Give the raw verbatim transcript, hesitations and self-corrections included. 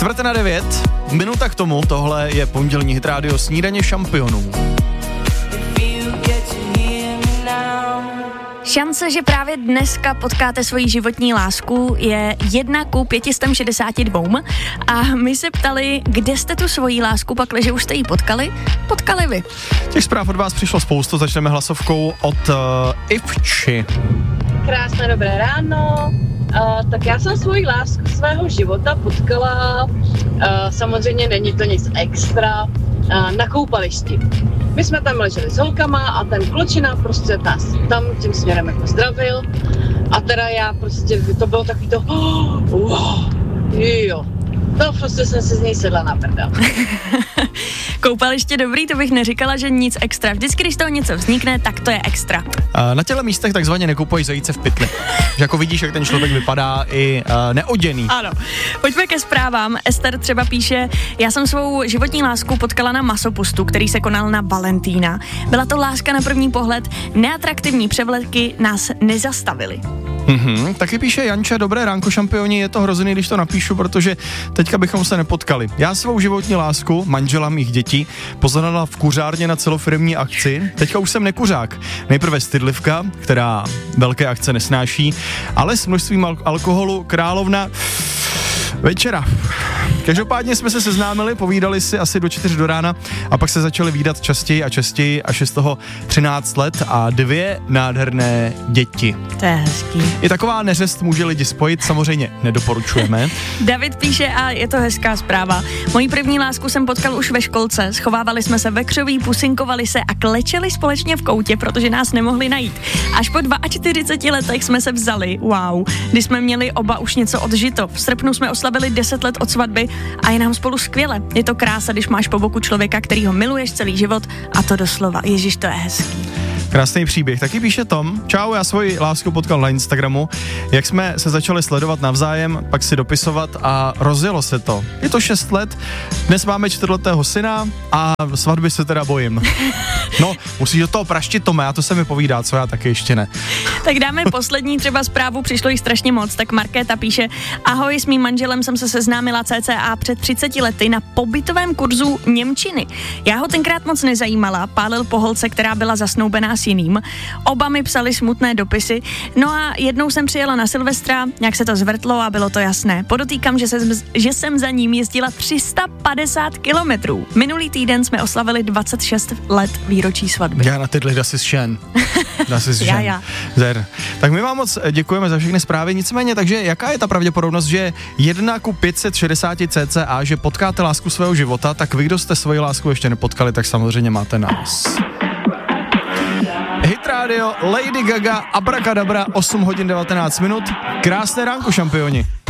Čtvrté na devět, minuta k tomu, tohle je pondělní Hit Radio Snídaně šampionů. Šance, že právě dneska potkáte svoji životní lásku, je jedna ku pěti stem šedesáti dvou. A my se ptali, kde jste tu svoji lásku, pakliže už jste ji potkali? Potkali vy. Těch zpráv od vás přišlo spoustu, začneme hlasovkou od uh, Ivči. Krásné dobré ráno. Uh, tak já jsem svoji lásku svého života potkala, uh, samozřejmě není to nic extra, uh, na koupališti. My jsme tam leželi s holkama a ten klučina prostě nás tam tím směrem jako zdravil a teda já prostě, to bylo takový to, oh, wow, jo, to prostě jsem si z něj sedla na prdel. Koupaliště dobrý, to bych neříkala, že nic extra. Vždycky, když toho něco vznikne, tak to je extra. Na těchto místech takzvaně nekoupají zajíce v pytli. Že jako vidíš, jak ten člověk vypadá i uh, neoděný. Ano. Pojďme ke zprávám. Ester třeba píše, já jsem svou životní lásku potkala na masopustu, který se konal na Valentína. Byla to láska na první pohled, neatraktivní převleky nás nezastavily. Mhm, taky píše Janča, dobré ránko šampioni, je to hrozný, když to napíšu, protože teďka bychom se nepotkali. Já svou životní lásku, manžela mých dětí, poznala v kuřárně na celofirmní akci, teďka už jsem nekuřák. Nejprve stydlivka, která velké akce nesnáší, ale s množstvím al- alkoholu královna večera. Každopádně jsme se seznámili, povídali si asi do čtyř do rána a pak se začali vídat častěji a častěji, až je z toho třináct let a dvě nádherné děti. To je hezký. I taková neřest může lidi spojit, samozřejmě nedoporučujeme. David píše a je to hezká zpráva. Moji první lásku jsem potkal už ve školce, schovávali jsme se ve křoví, pusinkovali se a klečeli společně v koutě, protože nás nemohli najít. Až po čtyřiceti dvou letech jsme se vzali, wow, když jsme měli oba už něco odžito. V srpnu jsme oslavili deset let od svatby a je nám spolu skvěle. Je to krása, když máš po boku člověka, který ho miluješ celý život a to doslova. Ježiš, to je hezký. Krásný příběh. Taky píše Tom. Čau, já svoji lásku potkal na Instagramu. Jak jsme se začali sledovat navzájem, pak si dopisovat a rozjelo se to. Je to šest let, dnes máme čtyřletého syna a svatby se teda bojím. No, musíš do toho praštit, Tome, a to se mi povídá, co já taky ještě ne. Tak dáme poslední třeba zprávu, přišlo jich strašně moc, tak Markéta píše, ahoj, s mým manželem jsem se seznámila cca před třiceti lety na pobytovém kurzu němčiny. Já ho tenkrát moc nezajímala, pálil po holce, která byla zasnoubená s jiným. Oba mi psali smutné dopisy, no a jednou jsem přijela na Silvestra, nějak se to zvrtlo a bylo to jasné. Podotýkám, že jsem, že jsem za ním jezdila tři sta padesát kilometrů. Minulý týden jsme oslavili dvacet šest let výročí svatby. Já na tyhle das ist schön. Das ist schön. Já, já. Zer. Tak my vám moc děkujeme za všechny zprávy, nicméně, takže jaká je ta pravděpodobnost, že jedna ku pět set šedesát cca, že potkáte lásku svého života, tak vy, kdo jste svoji lásku ještě nepotkali, tak samozřejmě máte nás. Hit Radio, Lady Gaga, Abracadabra, osm hodin devatenáct minut. Krásné ránko, šampioni.